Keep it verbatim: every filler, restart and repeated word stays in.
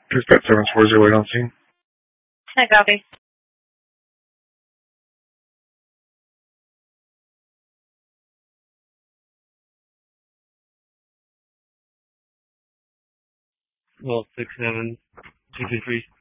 Dispatch seven four zero eight on scene. I copy. Well, six seven two two three.